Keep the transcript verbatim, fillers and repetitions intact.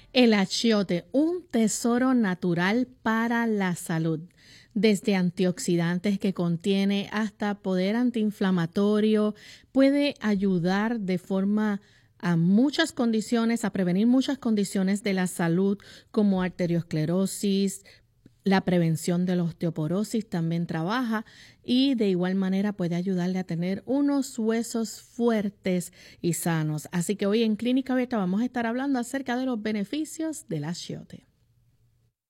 El achiote, un tesoro natural para la salud, desde antioxidantes que contiene hasta poder antiinflamatorio, puede ayudar de forma a muchas condiciones, a prevenir muchas condiciones de la salud como arteriosclerosis. La prevención de la osteoporosis también trabaja y de igual manera puede ayudarle a tener unos huesos fuertes y sanos. Así que hoy en Clínica Abierta vamos a estar hablando acerca de los beneficios del achiote.